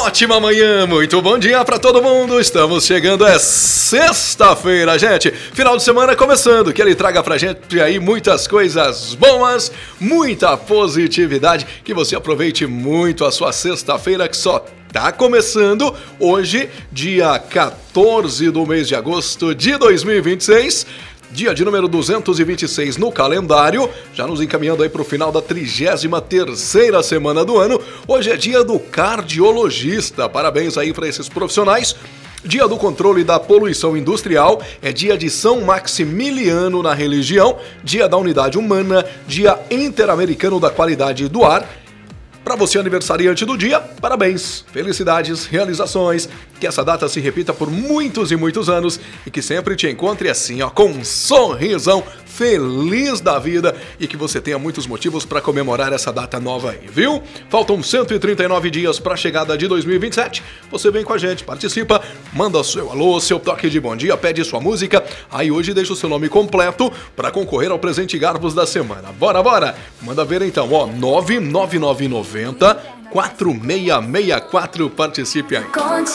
ótima manhã, muito bom dia pra todo mundo. Estamos chegando, é sexta-feira, gente. Final de semana começando, que ele traga pra gente aí muitas coisas boas, muita positividade, que você aproveite muito a sua sexta-feira que só tá começando hoje, dia 14 do mês de agosto de 2026. Dia de número 226 no calendário, já nos encaminhando aí para o final da 33ª semana do ano. Hoje é dia do cardiologista, parabéns aí para esses profissionais. Dia do controle da poluição industrial, é dia de São Maximiliano na religião, dia da unidade humana, dia interamericano da qualidade do ar. Para você aniversariante do dia, parabéns, felicidades, realizações, que essa data se repita por muitos e muitos anos e que sempre te encontre assim, ó, com um sorrisão, feliz da vida e que você tenha muitos motivos para comemorar essa data nova aí, viu? Faltam 139 dias para a chegada de 2027, você vem com a gente, participa, manda seu alô, seu toque de bom dia, pede sua música, aí hoje deixa o seu nome completo para concorrer ao presente Garbos da semana. Bora, bora! Manda ver então, ó, 99990 4664, participe aí.